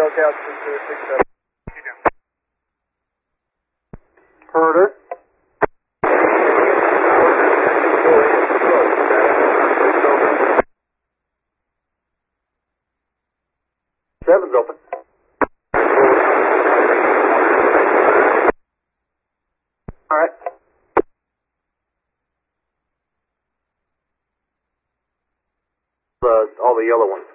SoCal 2267. Herder. Seven's open. All right. All the yellow ones.